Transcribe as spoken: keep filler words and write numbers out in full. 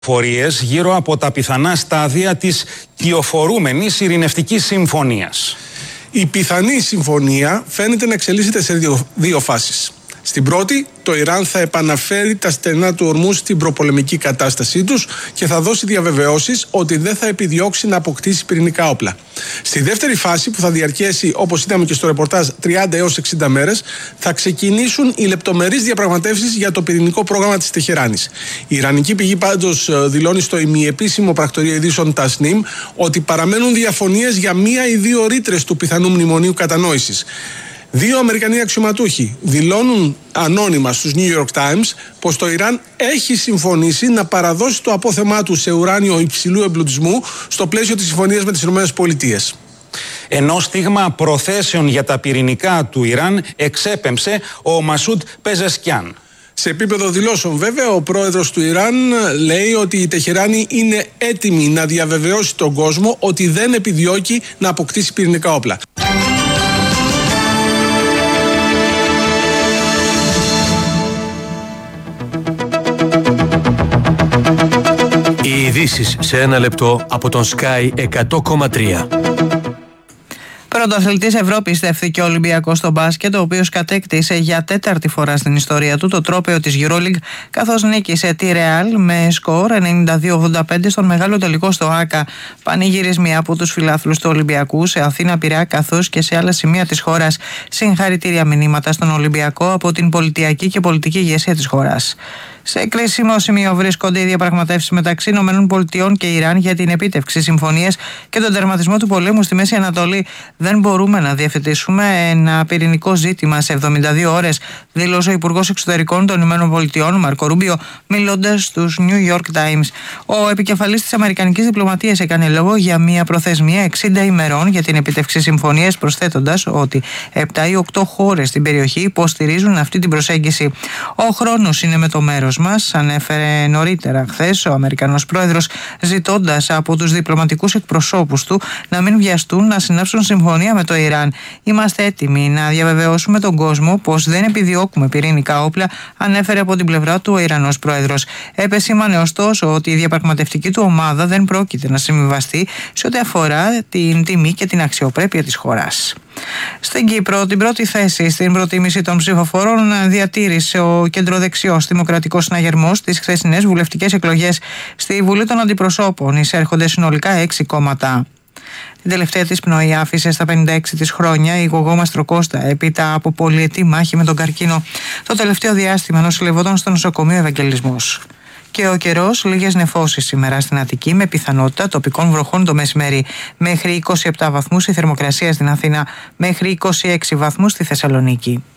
Φορίες γύρω από τα πιθανά στάδια της κυοφορούμενης ειρηνευτικής συμφωνίας. Η πιθανή συμφωνία φαίνεται να εξελίσσεται σε δύο, δύο φάσεις. Στην πρώτη, το Ιράν θα επαναφέρει τα στενά του ορμού στην προπολεμική κατάστασή τους και θα δώσει διαβεβαιώσεις ότι δεν θα επιδιώξει να αποκτήσει πυρηνικά όπλα. Στη δεύτερη φάση, που θα διαρκέσει, όπως είδαμε και στο ρεπορτάζ, τριάντα έως εξήντα μέρες, θα ξεκινήσουν οι λεπτομερείς διαπραγματεύσεις για το πυρηνικό πρόγραμμα της Τεχεράνης. Η Ιρανική πηγή πάντως δηλώνει στο ημιεπίσημο πρακτορείο ειδήσεων Tasnim ότι παραμένουν διαφωνίες για μία ή δύο ρήτρες του πιθανού μνημονίου κατανόησης. Δύο Αμερικανοί αξιωματούχοι δηλώνουν ανώνυμα στους New York Times πως το Ιράν έχει συμφωνήσει να παραδώσει το απόθεμά του σε ουράνιο υψηλού εμπλουτισμού στο πλαίσιο της συμφωνίας με τις ΗΠΑ. Ενώ στίγμα προθέσεων για τα πυρηνικά του Ιράν εξέπεμψε ο Μασούντ Πεζεσκιάν. Σε επίπεδο δηλώσεων, βέβαια, ο πρόεδρος του Ιράν λέει ότι η Τεχεράνη είναι έτοιμη να διαβεβαιώσει τον κόσμο ότι δεν επιδιώκει να αποκτήσει πυρηνικά όπλα. Οι ειδήσεις σε ένα λεπτό από τον Sky εκατό κόμμα τρία. Πρωτοαθλητής Ευρώπης στέφθηκε ο Ολυμπιακός στο μπάσκετ, ο οποίος κατέκτησε για τέταρτη φορά στην ιστορία του το τρόπαιο της EuroLeague, καθώς νίκησε τη Real με σκορ ενενήντα δύο ογδόντα πέντε στον μεγάλο τελικό στο ΆΚΑ. Πανηγυρισμοί από τους φιλάθλους του Ολυμπιακού σε Αθήνα, Πειραιά καθώς και σε άλλα σημεία της χώρας. Συγχαρητήρια μηνύματα στον Ολυμπιακό από την πολιτιακή και πολιτική ηγεσία της χώρας. Σε κρίσιμο σημείο βρίσκονται οι διαπραγματεύσεις μεταξύ ΗΠΑ και Ιράν για την επίτευξη συμφωνίας και τον τερματισμό του πολέμου στη Μέση Ανατολή. Δεν μπορούμε να διευθετήσουμε ένα πυρηνικό ζήτημα σε εβδομήντα δύο ώρες, δήλωσε ο Υπουργός Εξωτερικών των ΗΠΑ, Μάρκο Ρούμπιο, μιλώντας στους New York Times. Ο επικεφαλής της Αμερικανικής διπλωματίας έκανε λόγο για μια προθεσμία εξήντα ημερών για την επίτευξη συμφωνίας, προσθέτοντας ότι επτά ή οκτώ χώρες στην περιοχή υποστηρίζουν αυτή την προσέγγιση. Ο χρόνος είναι με το μέρος μας, ανέφερε νωρίτερα χθες ο Αμερικανός πρόεδρος, ζητώντας από τους διπλωματικούς εκπροσώπους του να μην βιαστούν να συνάψουν συμφωνία με το Ιράν. Είμαστε έτοιμοι να διαβεβαιώσουμε τον κόσμο πως δεν επιδιώκουμε πυρηνικά όπλα, ανέφερε από την πλευρά του ο Ιρανός πρόεδρος. Επεσήμανε ωστόσο ότι η διαπραγματευτική του ομάδα δεν πρόκειται να συμβιβαστεί σε ό,τι αφορά την τιμή και την αξιοπρέπεια της χώρας. Στην Κύπρο, την πρώτη θέση στην προτίμηση των ψηφοφόρων διατήρησε ο κεντροδεξιός Δημοκρατικός Συναγερμός στις χθεσινές βουλευτικές εκλογές. Στη Βουλή των Αντιπροσώπων εισέρχονται συνολικά έξι κόμματα. Την τελευταία της πνοή άφησε στα πενήντα έξι της χρόνια η Γογό Μαστροκώστα έπειτα από πολυετή μάχη με τον καρκίνο. Το τελευταίο διάστημα νοσηλευόταν στο νοσοκομείο Ευαγγελισμός. Και ο καιρός, λίγες νεφώσεις σήμερα στην Αττική με πιθανότητα τοπικών βροχών το μεσημέρι. Μέχρι είκοσι επτά βαθμούς η θερμοκρασία στην Αθήνα, μέχρι είκοσι έξι βαθμούς στη Θεσσαλονίκη.